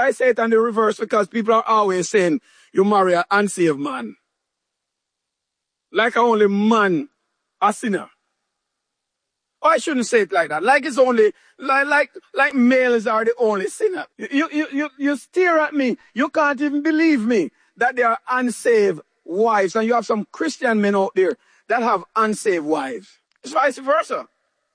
I say it on the reverse because people are always saying you marry an unsaved man. Like only man a sinner. Oh, I shouldn't say it like that. Like it's only like males are the only sinner. You stare at me. You can't even believe me that there are unsaved wives, and you have some Christian men out there that have unsaved wives. It's vice versa.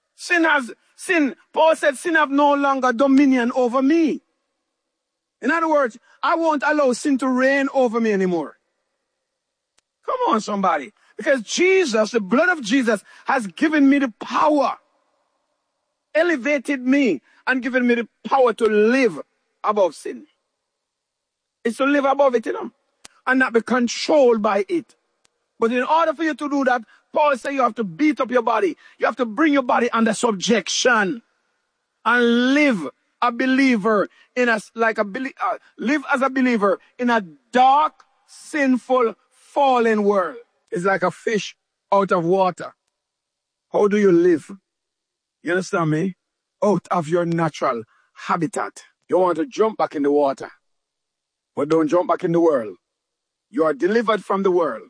Paul said, sin have no longer dominion over me. In other words, I won't allow sin to reign over me anymore. Come on, somebody. Because Jesus, the blood of Jesus, has given me the power, elevated me, and given me the power to live above sin. It's to live above it, and not be controlled by it. But in order for you to do that, Paul said you have to beat up your body. You have to bring your body under subjection and live a believer live as a believer in a dark, sinful, fallen world. It's like a fish out of water. How do you live? You understand me? Out of your natural habitat. You want to jump back in the water, but don't jump back in the world. You are delivered from the world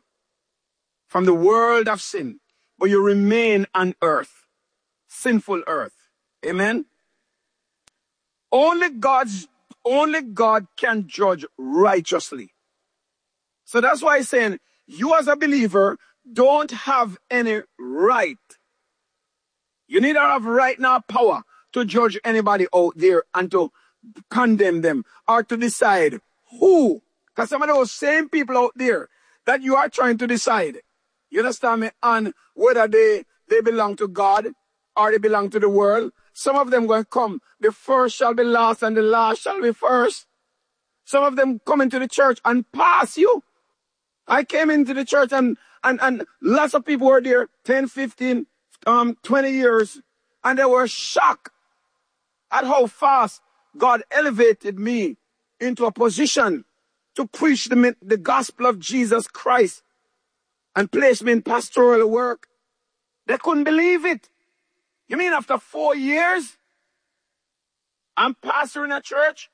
of sin, but you remain on earth, sinful earth. Amen? Only God can judge righteously. So that's why he's saying, you as a believer don't have any right. You neither have right nor power to judge anybody out there and to condemn them or to decide who. Because some of those same people out there that you are trying to decide, you understand me, on whether they belong to God or they belong to the world. Some of them going to come. The first shall be last and the last shall be first. Some of them come into the church and pass you. I came into the church and lots of people were there 10, 15, 20 years, and they were shocked at how fast God elevated me into a position to preach the gospel of Jesus Christ and place me in pastoral work. They couldn't believe it. You mean after 4 years, I'm pastoring a church?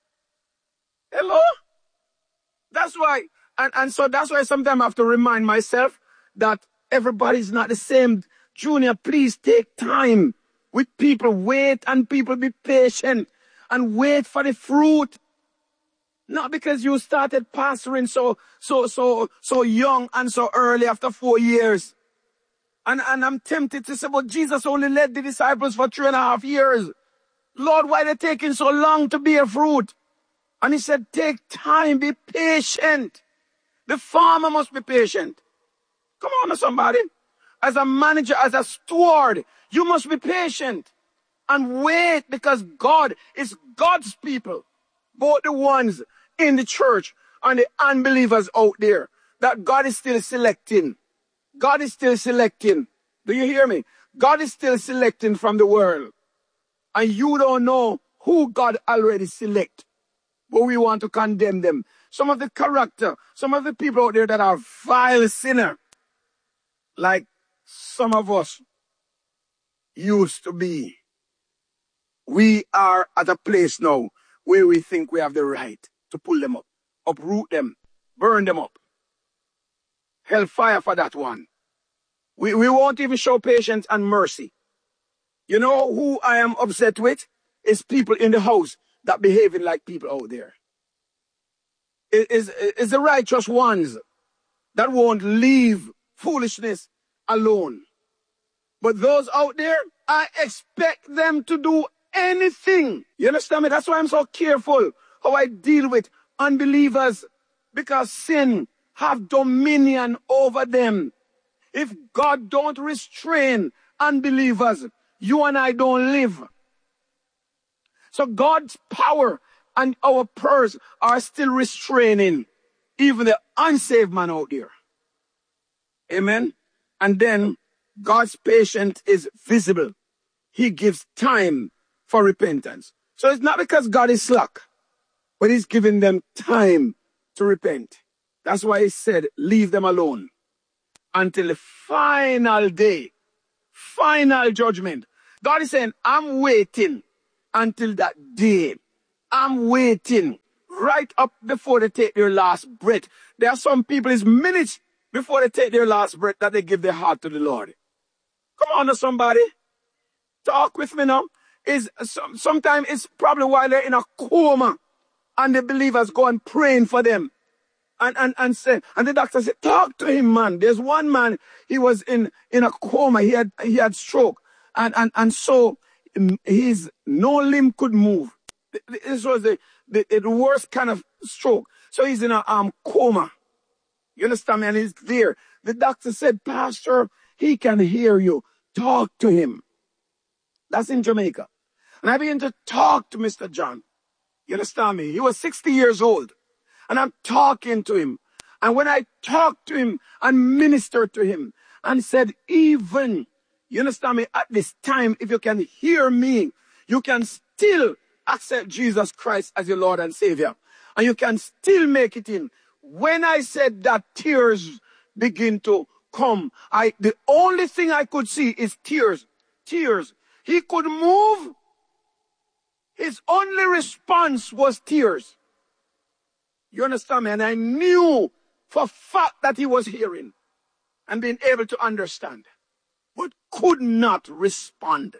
Hello? That's why, so that's why sometimes I have to remind myself that everybody's not the same. Junior, please take time with people. Wait, and people be patient and wait for the fruit. Not because you started pastoring so young and so early after 4 years. And I'm tempted to say, but Jesus only led the disciples for 3.5 years. Lord, why are they taking so long to bear fruit? And he said, take time, be patient. The farmer must be patient. Come on, somebody. As a manager, as a steward, you must be patient and wait, because God is God's people. Both the ones in the church and the unbelievers out there, that God is still selecting. God is still selecting. Do you hear me? God is still selecting from the world. And you don't know who God already select. But we want to condemn them. Some of the character, some of the people out there that are vile sinner, like some of us used to be. We are at a place now where we think we have the right to pull them up, uproot them, burn them up. Hellfire for that one. We won't even show patience and mercy. You know who I am upset with? Is people in the house that behaving like people out there. It's the righteous ones that won't leave foolishness alone. But those out there, I expect them to do anything. You understand me? That's why I'm so careful how I deal with unbelievers, because sin have dominion over them. If God don't restrain unbelievers, you and I don't live. So God's power and our prayers are still restraining even the unsaved man out there. Amen. And then God's patience is visible. He gives time for repentance. So it's not because God is slack, but he's giving them time to repent. That's why he said, leave them alone until the final day, final judgment. God is saying, I'm waiting until that day. I'm waiting right up before they take their last breath. There are some people, it's minutes before they take their last breath that they give their heart to the Lord. Come on now, somebody. Talk with me now. Sometimes it's probably while they're in a coma and the believers go and praying for them. And the doctor said, talk to him, man. There's one man, he was in a coma. He had stroke. And so his no limb could move. This was the worst kind of stroke. So he's in a coma. You understand me? And he's there. The doctor said, Pastor, he can hear you. Talk to him. That's in Jamaica. And I began to talk to Mr. John. You understand me? He was 60 years old. And I'm talking to him. And when I talked to him and ministered to him and said, even, you understand me, at this time, if you can hear me, you can still accept Jesus Christ as your Lord and Savior. And you can still make it in. When I said that, tears begin to come. The only thing I could see is tears. Tears. He could move. His only response was tears. You understand me? And I knew for a fact that he was hearing and being able to understand, but could not respond.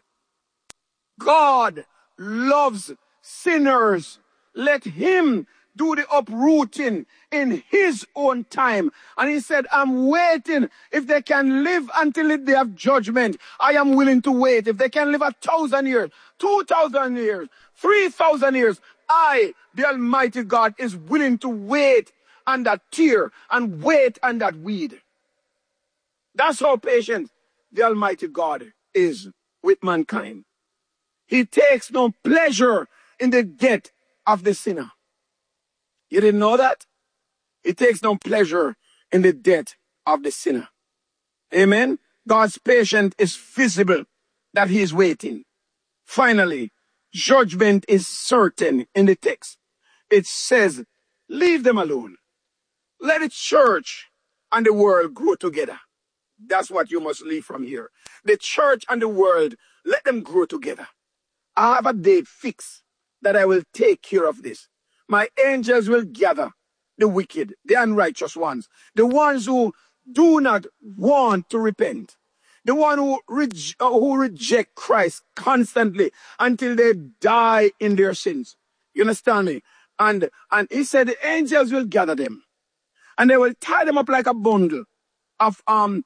God loves sinners. Let him do the uprooting in his own time. And he said, I'm waiting. If they can live until the day of judgment, I am willing to wait. If they can live 1,000 years, 2,000 years, 3,000 years, I, the Almighty God, is willing to wait on that tear and wait on that weed. That's how patient the Almighty God is with mankind. He takes no pleasure in the death of the sinner. You didn't know that? He takes no pleasure in the death of the sinner. Amen? God's patience is visible that he is waiting. Finally, judgment is certain in the text. It says, leave them alone. Let the church and the world grow together. That's what you must leave from here. The church and the world, let them grow together. I have a date fixed that I will take care of this. My angels will gather the wicked, the unrighteous ones, the ones who do not want to repent, the one who reject Christ constantly until they die in their sins. You understand me? And he said the angels will gather them, and they will tie them up like a bundle of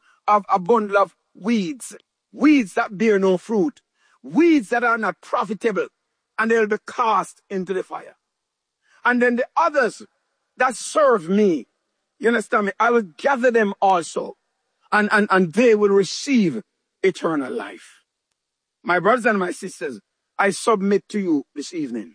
weeds that bear no fruit, weeds that are not profitable, and they'll be cast into the fire. And then the others that serve me, you understand me, I will gather them also, and they will receive eternal life. My brothers and my sisters, I submit to you this evening.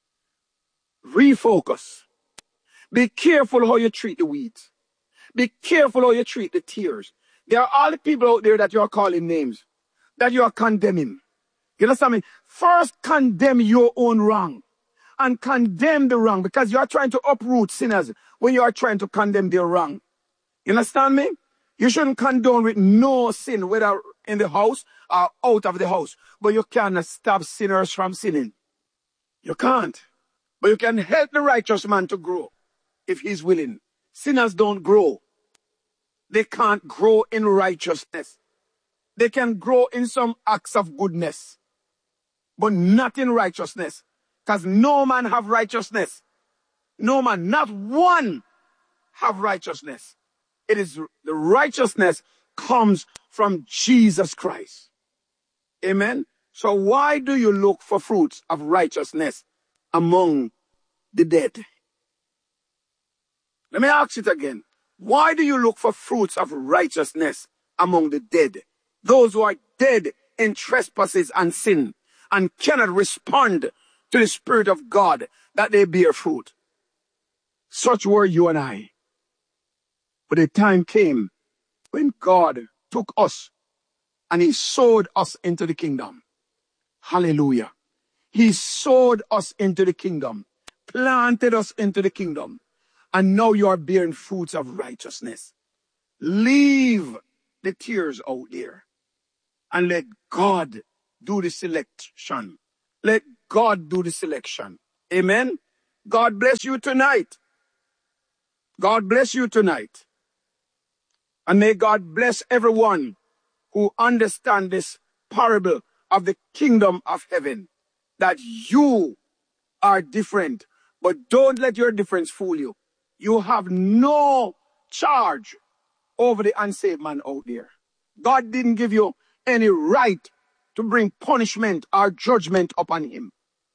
Refocus. Be careful how you treat the weeds. Be careful how you treat the tears. There are all the people out there that you are calling names, that you are condemning. You understand me? First condemn your own wrong and condemn the wrong, because you are trying to uproot sinners when you are trying to condemn their wrong. You understand me? You shouldn't condone with no sin, whether in the house or out of the house. But you cannot stop sinners from sinning. You can't. But you can help the righteous man to grow if he's willing. Sinners don't grow. They can't grow in righteousness. They can grow in some acts of goodness, but not in righteousness. Because no man have righteousness. No man, not one, have righteousness. It is the righteousness comes from Jesus Christ. Amen. So why do you look for fruits of righteousness among the dead? Let me ask it again. Why do you look for fruits of righteousness among the dead? Those who are dead in trespasses and sin and cannot respond to the Spirit of God that they bear fruit. Such were you and I. But the time came when God took us and he sowed us into the kingdom. Hallelujah. He sowed us into the kingdom, planted us into the kingdom, and now you are bearing fruits of righteousness. Leave the tears out there and let God do the selection. Let God do the selection. Amen. God bless you tonight. God bless you tonight. And may God bless everyone who understand this parable of the kingdom of heaven. That you are different, but don't let your difference fool you. You have no charge over the unsaved man out there. God didn't give you any right to bring punishment or judgment upon him.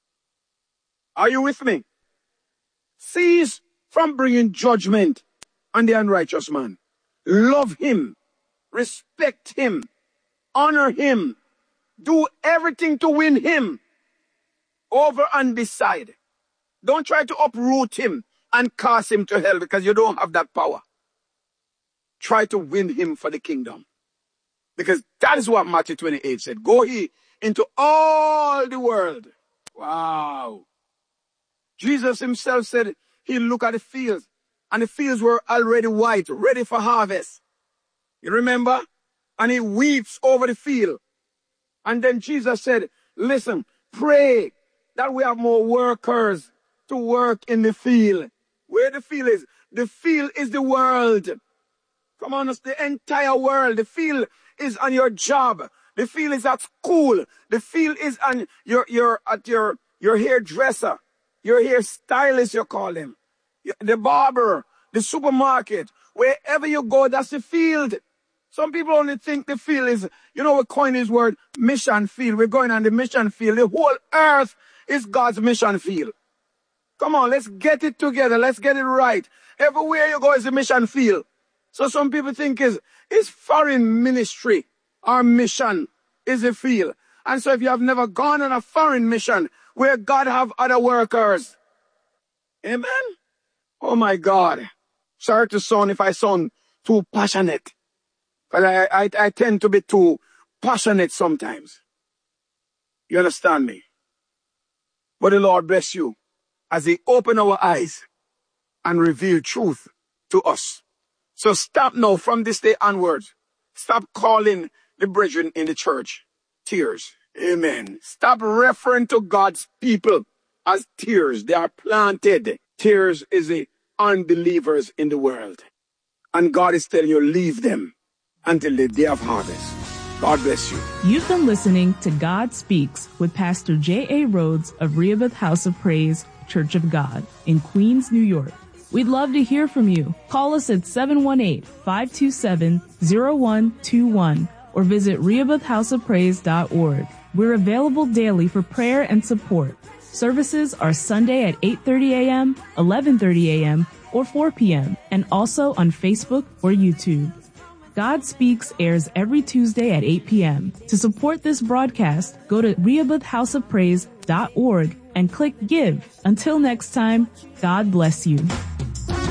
Are you with me? Cease from bringing judgment on the unrighteous man. Love him, respect him, honor him, do everything to win him over and beside. Don't try to uproot him and cast him to hell because you don't have that power. Try to win him for the kingdom. Because that is what Matthew 28 said. Go ye into all the world. Wow. Jesus himself said he looked at the fields, and the fields were already white, ready for harvest. You remember? And he weeps over the field. And then Jesus said, listen, pray that we have more workers to work in the field. Where the field is? The field is the world. Come on, it's the entire world. The field is on your job. The field is at school. The field is on your hairdresser, your hairstylist, you call him, the barber, the supermarket. Wherever you go, that's the field. Some people only think the field is, we coin this word, mission field. We're going on the mission field. The whole earth is God's mission field. Come on, let's get it together. Let's get it right. Everywhere you go is a mission field. So some people think it's foreign ministry. Our mission is a field. And so if you have never gone on a foreign mission where God have other workers. Amen? Oh my God. Sorry to sound if I sound too passionate. But I tend to be too passionate sometimes. You understand me? But the Lord bless you as he open our eyes and reveal truth to us. So stop now from this day onwards. Stop calling the brethren in the church tears. Amen. Stop referring to God's people as tears. They are planted. Tears is the unbelievers in the world. And God is telling you, leave them until the day of harvest. God bless you. You've been listening to God Speaks with Pastor J.A. Rhodes of Rehoboth House of Praise, Church of God in Queens, New York. We'd love to hear from you. Call us at 718-527-0121 or visit RehobothHouseOfPraise.org. We're available daily for prayer and support. Services are Sunday at 8:30 a.m., 11:30 a.m., or 4 p.m., and also on Facebook or YouTube. God Speaks airs every Tuesday at 8 p.m. To support this broadcast, go to RehobothHouseOfPraise.org and click Give. Until next time, God bless you.